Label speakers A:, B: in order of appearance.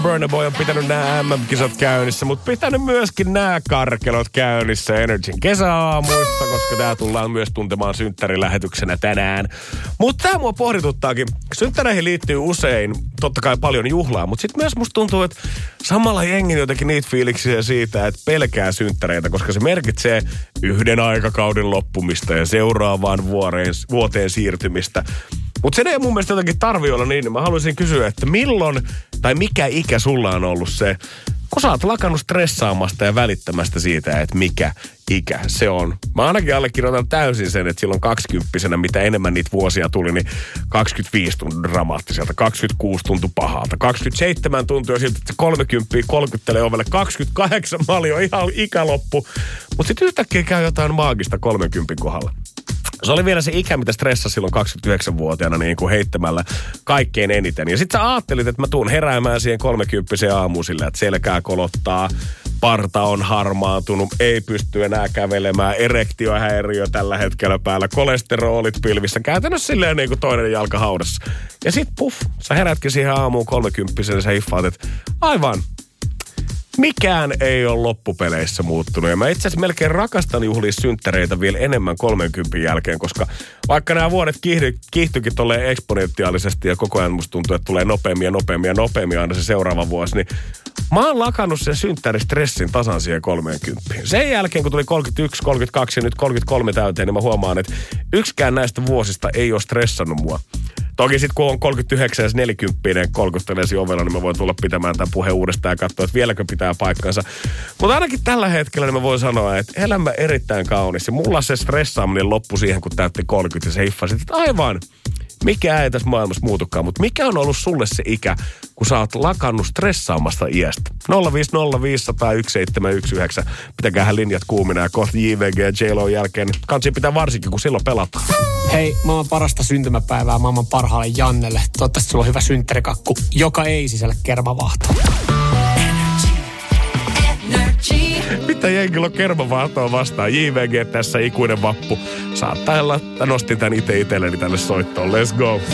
A: Burna Boy on pitänyt nämä MM-kisat käynnissä, mutta pitänyt myöskin nämä karkelot käynnissä Energyn kesäaamuissa, koska tää tullaan myös tuntemaan synttärilähetyksenä tänään. Mutta tää mua pohdituttaakin. Synttäreihin liittyy usein totta kai paljon juhlaa, mutta sitten myös musta tuntuu, että samalla jengi jotenkin niitä fiiliksiä siitä, että pelkää synttäreitä, koska se merkitsee yhden aikakauden loppumista ja seuraavaan vuoteen siirtymistä. Mutta se ei mun mielestä jotenkin tarvii olla niin. Mä haluaisin kysyä, että milloin tai mikä ikä sulla on ollut se, kun sä oot lakannut stressaamasta ja välittämästä siitä, että mikä ikä se on. Mä ainakin allekirjoitan täysin sen, että silloin 20-vuotiaana, mitä enemmän niitä vuosia tuli, niin 25 tuntui dramaattiselta, 26 tuntui pahalta, 27 tuntui jo siltä, että 30 kolkyttelee ovelle, 28 mä olin jo ihan ikäloppu. Mutta sitten yhtäkkiä käy jotain maagista 30 kohdalla. Se oli vielä se ikä, mitä stressasi silloin 29-vuotiaana niin kuin heittämällä kaikkein eniten. Ja sit sä ajattelit, että mä tuun heräämään siihen 30 aamuun sillä, että selkää kolottaa, parta on harmaantunut, ei pysty enää kävelemään, erektiohäiriö tällä hetkellä päällä, kolesterolit pilvissä, käytännössä silleen niin kuin toinen jalka haudassa. Ja sit puff, sä herätkin siihen aamuun 30 ja sä hiffaat, että aivan. Mikään ei ole loppupeleissä muuttunut. Ja mä itse asiassa melkein rakastan juhlia synttäreitä vielä enemmän 30 jälkeen, koska vaikka nämä vuodet kiihtyikin tolleen eksponentiaalisesti ja koko ajan musta tuntuu, että tulee nopeammin aina se seuraava vuosi, niin mä oon lakannut sen synttäristressin tasan siihen 30. Sen jälkeen, kun tuli 31, 32 ja nyt 33 täyteen, niin mä huomaan, että yksikään näistä vuosista ei ole stressannut mua. Toki sitten kun on 39 ja 40 kolkuttelee siinä ovella, niin mä voin tulla pitämään tämän puheen uudestaan ja katsoa, että vieläkö pitää paikkansa. Mutta ainakin tällä hetkellä niin mä voin sanoa, että elämä erittäin kaunis. Ja mulla se stressaaminen loppui siihen, kun täytti 30 ja se hiffasit, että aivan, mikä ei tässä maailmassa muutukaan. Mutta mikä on ollut sulle se ikä, kun sä oot lakannut stressaamasta iästä? 050501719. Pitäkäähän linjat kuumina ja kohta JVG ja J-Lo jälkeen. Kansi pitää varsinkin, kun silloin pelataan.
B: Hei, maailman parasta syntymäpäivää maailman parhaalle Jannelle. Toivottavasti sulla on hyvä synttärikakku, joka ei sisällä kermavaahtoa.
A: Mitä jengillä on kermavaahtoa vastaan? JVG tässä ikuinen vappu. Saattaa olla, että nostin tän itselleni tänne soittoon. Let's go.